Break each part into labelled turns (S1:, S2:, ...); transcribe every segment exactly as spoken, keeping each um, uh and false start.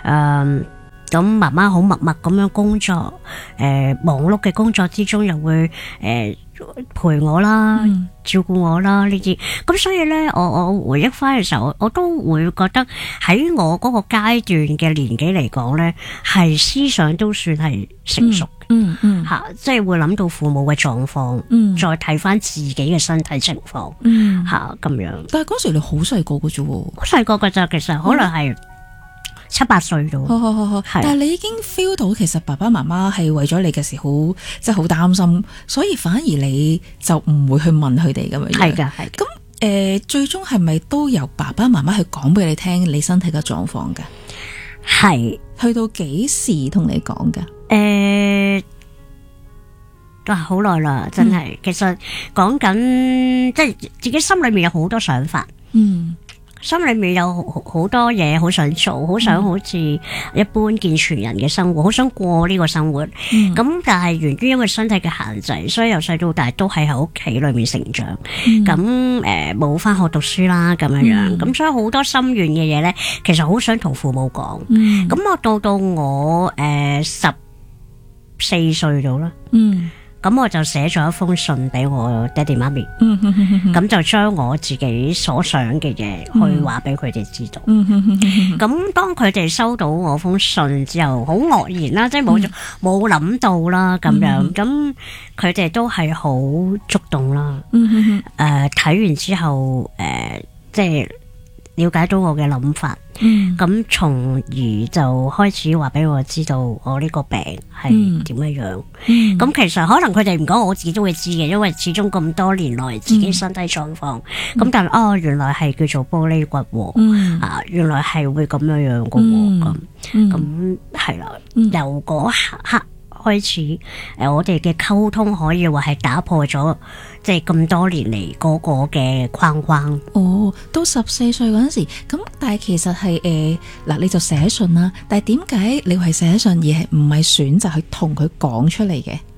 S1: 誒咁媽媽好默默咁樣工作，誒、呃、忙碌嘅工作之中又會誒、呃、陪我啦。嗯照顧我啦呢啲，咁所以咧，我我回憶翻嘅時候，我都會覺得喺我嗰個階段嘅年紀嚟講咧，係思想都算係成熟嘅，
S2: 嗯嗯
S1: 吓、嗯，即係會諗到父母嘅狀況，嗯，再睇翻自己嘅身體情況，嗯，吓咁樣。
S2: 但係嗰時你好細個嘅啫，
S1: 好細個嘅咋，其實可能係七八歲到。
S2: 好好好好，但係你已經 feel 到其實爸爸媽媽係為咗你嘅時好，即係好擔心，所以反而你就唔會去問佢哋咁樣。
S1: 係噶，係。
S2: 咁誒、呃，最終係咪都由爸爸媽媽去講俾你聽你身體嘅狀況㗎？
S1: 係。
S2: 去到幾時同你講㗎？
S1: 誒、呃，啊，好耐啦，真係、嗯。其實講緊即係自己心裏面有好多想法。嗯。心裏面有好好多嘢好想做，好想好似一般健全人嘅生活，好想過呢個生活。咁、嗯、但係源於因為身體嘅限制，所以由細到大都係喺屋企裏面成長。咁誒冇翻學讀書啦，咁樣樣。咁、嗯、所以好多心願嘅嘢咧，其實好想同父母講。咁、嗯、我到到我誒十四歲到啦。嗯咁我就寫咗一封信俾我爹哋媽咪，咁、嗯、就將我自己所想嘅嘢去話俾佢哋知道。咁、嗯、當佢哋收到我封信之後，好愕然啦，即係冇冇諗到啦咁樣。咁佢哋都係好觸動啦。誒、嗯，睇、呃、完之後，誒、呃，即係了解到我嘅諗法。咁、嗯、從而就開始話俾我知道我呢個病係點樣樣。咁、嗯嗯、其實可能佢哋唔講，我自己都會知嘅，因為始終咁多年來自己身體狀況。咁、嗯、但係哦，原來係叫做玻璃骨、嗯，啊，原來係會咁樣樣噶。咁咁係啦，由嗰刻開始，誒，我哋嘅溝通可以話係打破咗，即係咁多年嚟嗰個嘅框框。
S2: 哦，到十四歲嗰陣時，咁但係其實係誒嗱，你就寫信啦。但係點解你係寫信而係唔係選擇去同佢講出嚟嘅？誒、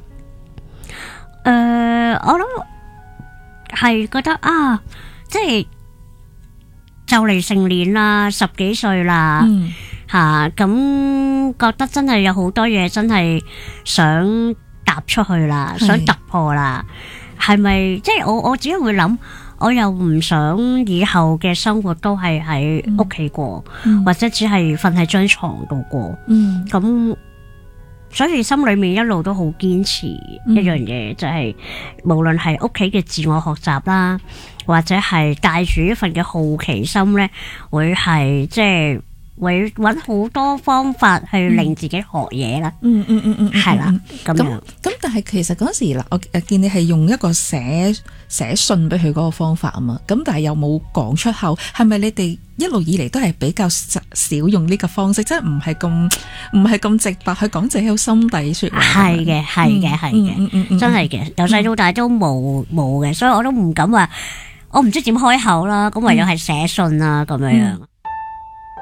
S1: 呃，我諗係覺得啊，即係就嚟成年啦，十幾歲啦。嗯吓，咁覺得真係有好多嘢真係想踏出去啦，想突破啦，係咪？即係我我只係會諗，我又唔想以後嘅生活都係喺屋企過，嗯、或者只係瞓喺張床度過。嗯，咁所以心裏面一路都好堅持一樣嘢，嗯、就係無論係屋企嘅自我學習啦，或者係帶住一份嘅好奇心咧，會係即係。會揾好多方法去令自己學嘢啦，嗯嗯嗯嗯，係、嗯、啦，咁、嗯、樣。
S2: 咁但係其實嗰時嗱，我誒見你係用一個寫寫信俾佢嗰個方法啊嘛，咁但係又冇講出口，係咪你哋一路以嚟都係比較少用呢個方式，即係唔係咁唔係咁直白去講自己好心底說話？係嘅，係嘅，係嘅、嗯嗯嗯，真係嘅，由細到大都冇冇嘅，所以我都唔敢話，我唔知點開口啦，咁唯有係寫信啦咁樣樣。嗯